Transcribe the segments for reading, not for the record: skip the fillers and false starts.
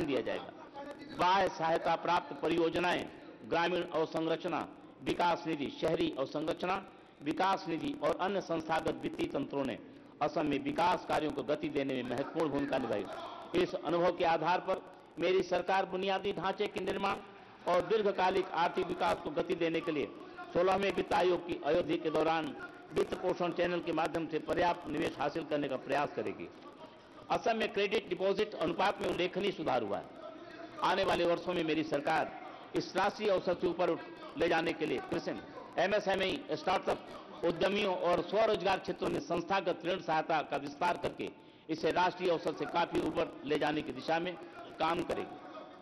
ध्यान दिया जाएगा। बाह्य सहायता प्राप्त परियोजनाएं, ग्रामीण अवसंरचना विकास निधि, शहरी अवसंरचना विकास निधि और अन्य संस्थागत वित्तीय तंत्रों ने असम में विकास कार्यों को गति देने में महत्वपूर्ण भूमिका निभाई। इस अनुभव के आधार पर मेरी सरकार बुनियादी ढांचे के निर्माण और दीर्घकालिक आर्थिक विकास को गति देने के लिए 16वें वित्त आयोग की अवधि के दौरान वित्त पोषण चैनल के माध्यम से पर्याप्त निवेश हासिल करने का प्रयास करेगी। असम में क्रेडिट डिपॉजिट अनुपात में उल्लेखनीय सुधार हुआ है। आने वाले वर्षों में मेरी सरकार इस राष्ट्रीय औसत से ऊपर ले जाने के लिए कृषि, एमएसएमई, स्टार्टअप उद्यमियों और स्वरोजगार क्षेत्रों में संस्थागत ऋण सहायता का विस्तार करके इसे राष्ट्रीय औसत से काफी ऊपर ले जाने की दिशा में काम करेगी।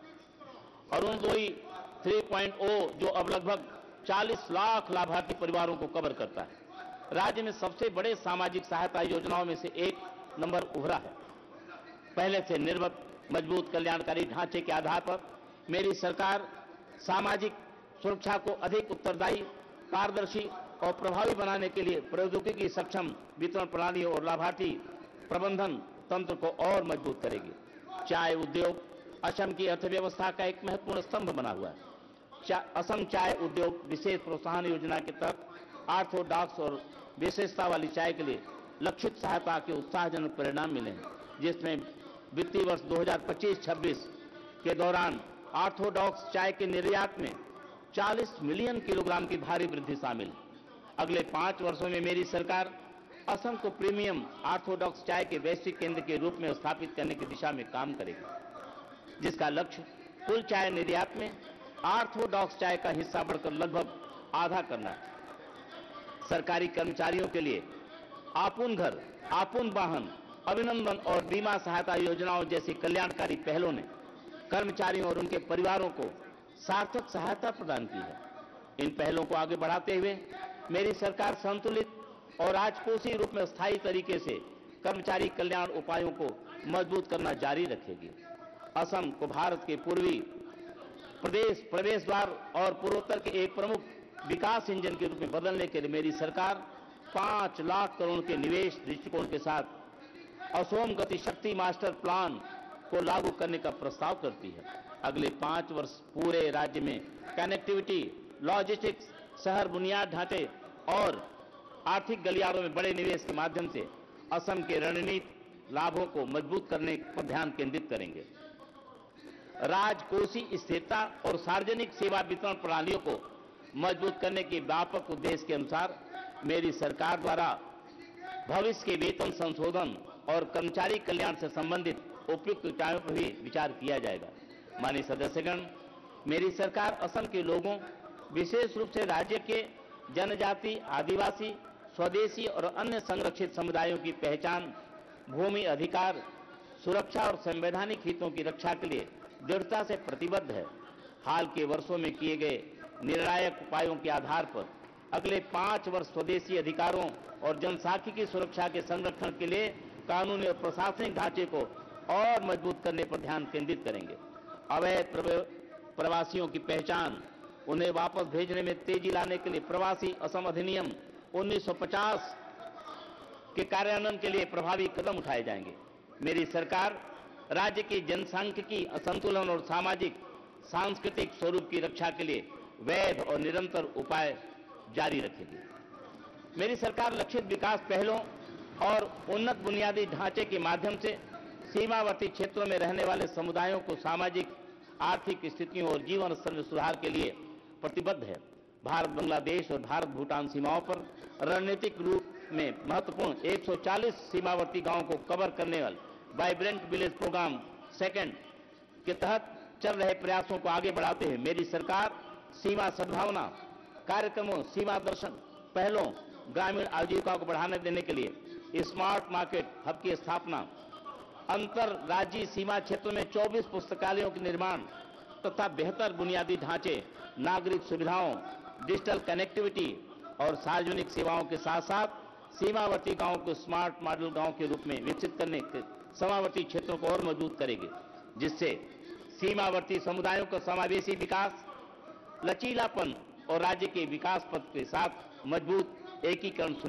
अरुणोदय 3.0 जो अब लगभग 40 लाख लाभार्थी परिवारों को कवर करता है, राज्य में सबसे बड़े सामाजिक सहायता योजनाओं में से एक नंबर उभरा है। पहले से निर्मित मजबूत कल्याणकारी ढांचे के आधार पर मेरी सरकार सामाजिक सुरक्षा को अधिक उत्तरदायी, पारदर्शी और प्रभावी बनाने के लिए प्रौद्योगिकी सक्षम वितरण प्रणाली और लाभार्थी प्रबंधन तंत्र को और मजबूत करेगी। चाय उद्योग असम की अर्थव्यवस्था का एक महत्वपूर्ण स्तंभ बना हुआ है। असम चाय उद्योग विशेष प्रोत्साहन योजना के तहत ऑर्थोडॉक्स और विशेषता वाली चाय के लिए लक्षित सहायता के उत्साहजनक परिणाम मिले हैं, जिसमें वित्तीय वर्ष 2025-26 के दौरान ऑर्थोडॉक्स चाय के निर्यात में 40 मिलियन किलोग्राम की भारी वृद्धि शामिल है। अगले 5 वर्षों में मेरी सरकार असम को प्रीमियम ऑर्थोडॉक्स चाय के वैश्विक केंद्र के रूप में स्थापित करने की दिशा में काम करेगी, जिसका लक्ष्य कुल चाय निर्यात में ऑर्थोडॉक्स चाय का हिस्सा बढ़कर लगभग आधा करना है। सरकारी कर्मचारियों के लिए आपुन घर, आपुन वाहन, अभिनंदन और बीमा सहायता योजनाओं जैसी कल्याणकारी पहलों ने कर्मचारियों और उनके परिवारों को सार्थक सहायता प्रदान की है। इन पहलों को आगे बढ़ाते हुए मेरी सरकार संतुलित और राजकोषीय रूप में स्थायी तरीके से कर्मचारी कल्याण उपायों को मजबूत करना जारी रखेगी। असम को भारत के पूर्वी प्रवेश द्वार और पूर्वोत्तर के एक प्रमुख विकास इंजन के रूप में बदलने के लिए मेरी सरकार 5 लाख करोड़ के निवेश दृष्टिकोण के साथ असोम गति शक्ति मास्टर प्लान को लागू करने का प्रस्ताव करती है। अगले 5 वर्ष पूरे राज्य में कनेक्टिविटी, लॉजिस्टिक्स, शहर बुनियाद ढांचे और आर्थिक गलियारों में बड़े निवेश के माध्यम से असम के रणनीतिक लाभों को मजबूत करने पर ध्यान केंद्रित करेंगे। राजकोषीय स्थिरता और सार्वजनिक सेवा वितरण प्रणालियों को मजबूत करने के व्यापक उद्देश्य के अनुसार मेरी सरकार द्वारा भविष्य के वेतन संशोधन और कर्मचारी कल्याण से संबंधित उपयुक्त उपायों पर भी विचार किया जाएगा। माननीय सदस्यगण, मेरी सरकार असम के लोगों, विशेष रूप से राज्य के जनजाति, आदिवासी, स्वदेशी और अन्य संरक्षित समुदायों की पहचान, भूमि अधिकार, सुरक्षा और संवैधानिक हितों की रक्षा के लिए दृढ़ता से प्रतिबद्ध है। हाल के वर्षों में किए गए निर्णायक उपायों के आधार पर अगले 5 वर्ष स्वदेशी अधिकारों और जनसांख्यिकी सुरक्षा के संरक्षण के लिए कानूनी और प्रशासनिक ढांचे को और मजबूत करने पर ध्यान केंद्रित करेंगे। अवैध प्रवासियों की पहचान, उन्हें वापस भेजने में तेजी लाने के लिए प्रवासी असम अधिनियम 1950 के कार्यान्वयन के लिए प्रभावी कदम उठाए जाएंगे। मेरी सरकार राज्य की जनसांख्यिकी असंतुलन और सामाजिक सांस्कृतिक स्वरूप की रक्षा के लिए वैध और निरंतर उपाय जारी रखेगी। मेरी सरकार लक्षित विकास पहलों और उन्नत बुनियादी ढांचे के माध्यम से सीमावर्ती क्षेत्रों में रहने वाले समुदायों को सामाजिक, आर्थिक स्थितियों और जीवन स्तर में सुधार के लिए प्रतिबद्ध है। भारत बांग्लादेश और भारत भूटान सीमाओं पर रणनीतिक रूप में महत्वपूर्ण 140 सीमावर्ती गांवों को कवर करने वाले वाइब्रेंट विलेज प्रोग्राम सेकंड के तहत चल रहे प्रयासों को आगे बढ़ाते हुए मेरी सरकार सीमा सद्भावना कार्यक्रमों, सीमा दर्शन पहलों, ग्रामीण आजीविका को बढ़ाने देने के लिए स्मार्ट मार्केट हब की स्थापना, अंतर राज्यीय सीमा क्षेत्रों में 24 पुस्तकालयों के निर्माण तथा बेहतर बुनियादी ढांचे, नागरिक सुविधाओं, डिजिटल कनेक्टिविटी और सार्वजनिक सेवाओं के साथ साथ सीमावर्ती गांवों को स्मार्ट मॉडल गांव के रूप में विकसित करने के सीमावर्ती क्षेत्रों को और मजबूत करेगी, जिससे सीमावर्ती समुदायों का समावेशी विकास, लचीलापन और राज्य के विकास पथ के साथ मजबूत एकीकरण